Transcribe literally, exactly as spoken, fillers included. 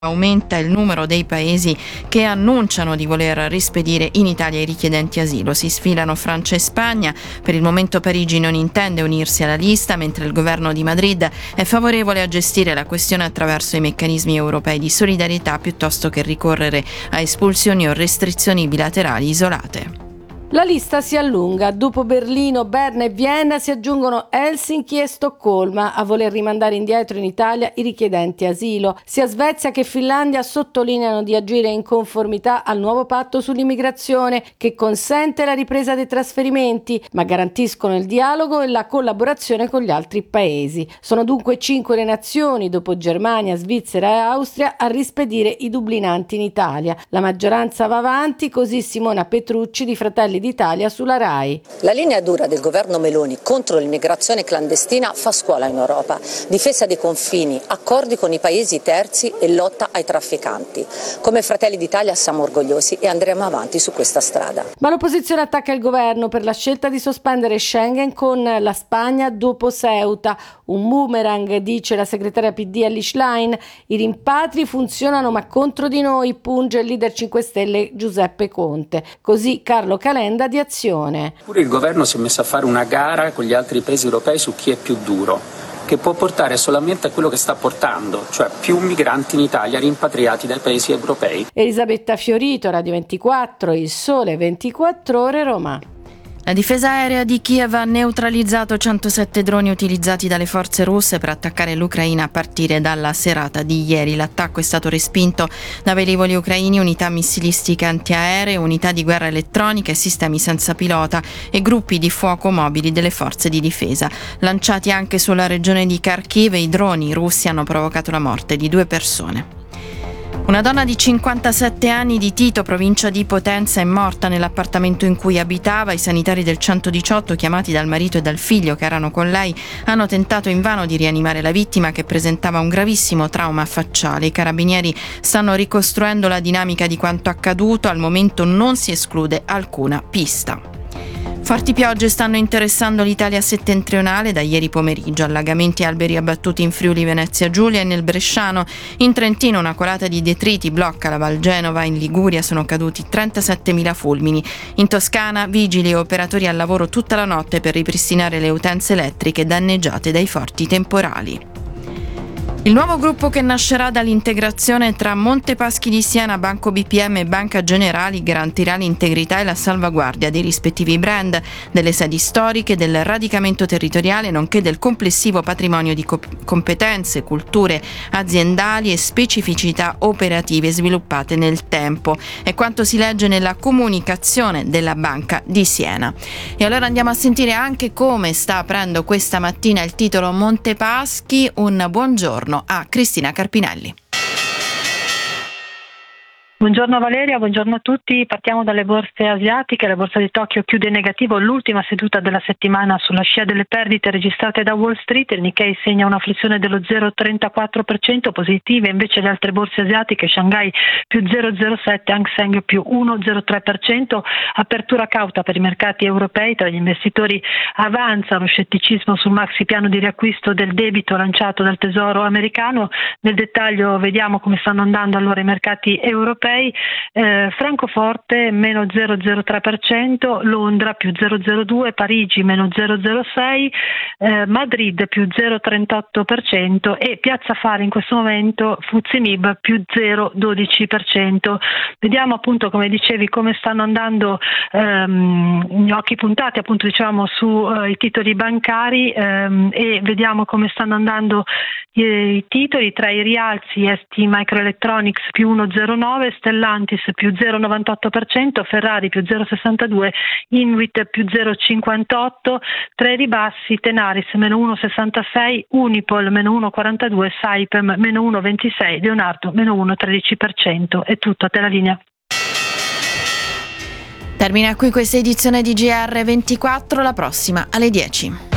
Aumenta il numero dei paesi che annunciano di voler rispedire in Italia i richiedenti asilo. Si sfilano Francia e Spagna. Per il momento Parigi non intende unirsi alla lista, mentre il governo di Madrid è favorevole a gestire la questione attraverso i meccanismi europei di solidarietà piuttosto che ricorrere a espulsioni o restrizioni bilaterali isolate. La lista si allunga. Dopo Berlino, Berna e Vienna si aggiungono Helsinki e Stoccolma a voler rimandare indietro in Italia i richiedenti asilo. Sia Svezia che Finlandia sottolineano di agire in conformità al nuovo patto sull'immigrazione che consente la ripresa dei trasferimenti, ma garantiscono il dialogo e la collaborazione con gli altri paesi. Sono dunque cinque le nazioni, dopo Germania, Svizzera e Austria, a rispedire i dublinanti in Italia. La maggioranza va avanti, così Simona Petrucci di Fratelli d'Italia sulla RAI. La linea dura del governo Meloni contro l'immigrazione clandestina fa scuola in Europa. Difesa dei confini, accordi con i paesi terzi e lotta ai trafficanti. Come Fratelli d'Italia siamo orgogliosi e andremo avanti su questa strada. Ma l'opposizione attacca il governo per la scelta di sospendere Schengen con la Spagna dopo Ceuta. Un boomerang, dice la segretaria P D Elly Schlein. I rimpatri funzionano ma contro di noi, punge il leader cinque Stelle Giuseppe Conte. Così Carlo Calenda di Azione. Pure il governo si è messo a fare una gara con gli altri paesi europei su chi è più duro, che può portare solamente a quello che sta portando, cioè più migranti in Italia rimpatriati dai paesi europei. Elisabetta Fiorito, Radio ventiquattro, Il Sole ventiquattro Ore, Roma. La difesa aerea di Kiev ha neutralizzato centosette droni utilizzati dalle forze russe per attaccare l'Ucraina a partire dalla serata di ieri. L'attacco è stato respinto da velivoli ucraini, unità missilistiche antiaeree, unità di guerra elettronica e sistemi senza pilota e gruppi di fuoco mobili delle forze di difesa. Lanciati anche sulla regione di Kharkiv, i droni russi hanno provocato la morte di due persone. Una donna di cinquantasette anni di Tito, provincia di Potenza, è morta nell'appartamento in cui abitava. I sanitari del centodiciotto, chiamati dal marito e dal figlio che erano con lei, hanno tentato invano di rianimare la vittima, che presentava un gravissimo trauma facciale. I carabinieri stanno ricostruendo la dinamica di quanto accaduto. Al momento non si esclude alcuna pista. Forti piogge stanno interessando l'Italia settentrionale da ieri pomeriggio. Allagamenti e alberi abbattuti in Friuli Venezia Giulia e nel Bresciano. In Trentino una colata di detriti blocca la Val Genova. In Liguria sono caduti trentasettemila fulmini. In Toscana vigili e operatori al lavoro tutta la notte per ripristinare le utenze elettriche danneggiate dai forti temporali. Il nuovo gruppo che nascerà dall'integrazione tra Monte Paschi di Siena, Banco B P M e Banca Generali garantirà l'integrità e la salvaguardia dei rispettivi brand, delle sedi storiche, del radicamento territoriale, nonché del complessivo patrimonio di co- competenze, culture aziendali e specificità operative sviluppate nel tempo. È quanto si legge nella comunicazione della Banca di Siena. E allora andiamo a sentire anche come sta aprendo questa mattina il titolo Monte Paschi. Un buongiorno a Cristina Carpinelli. Buongiorno Valeria, buongiorno a tutti. Partiamo dalle borse asiatiche. La borsa di Tokyo chiude in negativo l'ultima seduta della settimana sulla scia delle perdite registrate da Wall Street. Il Nikkei segna una flessione dello zero virgola trentaquattro per cento, positive invece le altre borse asiatiche, Shanghai più zero virgola zero sette, Hang Seng più uno virgola zero tre per cento. Apertura cauta per i mercati europei, tra gli investitori avanza lo scetticismo sul maxi piano di riacquisto del debito lanciato dal Tesoro americano. Nel dettaglio vediamo come stanno andando allora i mercati europei. Eh, Francoforte meno zero virgola zero tre per cento, Londra più zero virgola zero due, Parigi meno zero virgola zero sei, eh, Madrid più zero virgola trentotto per cento e Piazza Affari in questo momento F T S E M I B più zero virgola dodici per cento. Vediamo appunto, come dicevi, come stanno andando ehm, gli occhi puntati appunto diciamo sui eh, titoli bancari ehm, e vediamo come stanno andando i, i titoli. Tra i rialzi S T Microelectronics più uno virgola zero nove, Stellantis più zero virgola novantotto per cento, Ferrari più zero virgola sessantadue, Inuit più zero virgola cinquantotto, tra i ribassi Tenaris meno uno virgola sessantasei, Unipol meno uno virgola quarantadue, Saipem meno uno virgola ventisei, Leonardo meno uno virgola tredici per cento. È tutto, a te la linea. Termina qui questa edizione di G R ventiquattro, la prossima alle dieci.